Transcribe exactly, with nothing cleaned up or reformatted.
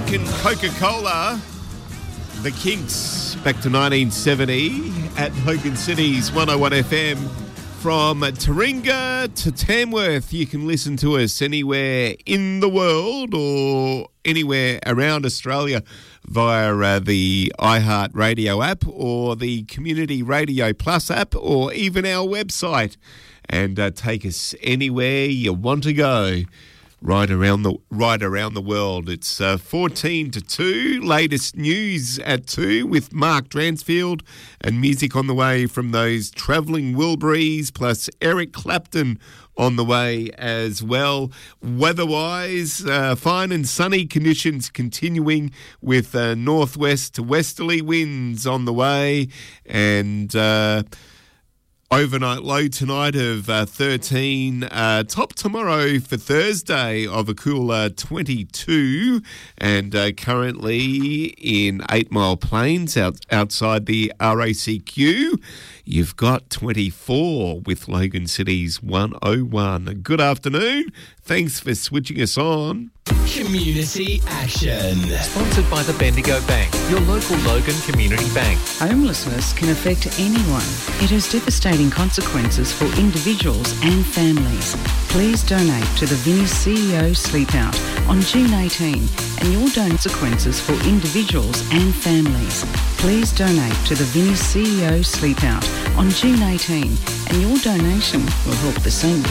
American Coca-Cola, the Kinks, back to nineteen seventy at Hogan City's one oh one F M. From Taringa to Tamworth, you can listen to us anywhere in the world or anywhere around Australia via uh, the iHeartRadio app or the Community Radio Plus app or even our website, and uh, take us anywhere you want to go. Right around the right around the world. It's uh, fourteen to two. Latest news at two with Mark Dransfield, and music on the way from those travelling Wilburys, plus Eric Clapton on the way as well. Weather-wise, uh, fine and sunny conditions continuing with uh, northwest to westerly winds on the way, and Uh, overnight low tonight of uh, thirteen. Uh, top tomorrow for Thursday of a cooler twenty-two. And uh, currently in Eight Mile Plains out, outside the R A C Q, you've got twenty-four with Logan City's one oh one. Good afternoon. Thanks for switching us on. Community Action. Sponsored by the Bendigo Bank, your local Logan Community Bank. Homelessness can affect anyone. It has devastating consequences for individuals and families. Please donate to the Vinnie C E O Sleep Out on June eighteenth, and your consequences for individuals and families. Please donate to the Vinnie C E O Sleep Out on June eighteenth, and your donation will help the Saint